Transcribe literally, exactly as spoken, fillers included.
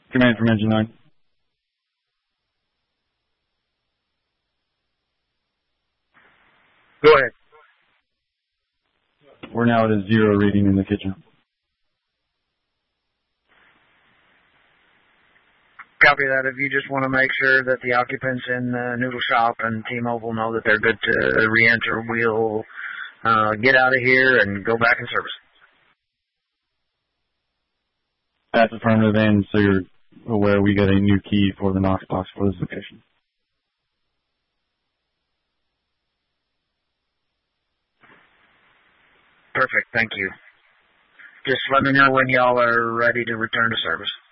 Command from engine nine. Go ahead. We're now at a zero reading in the kitchen. Copy that. If you just want to make sure that the occupants in the noodle shop and T-Mobile know that they're good to re-enter, we'll uh, get out of here and go back in service. That's affirmative, and so you're aware we got a new key for the Knox box for this location. Perfect. Thank you. Just let me know when y'all are ready to return to service.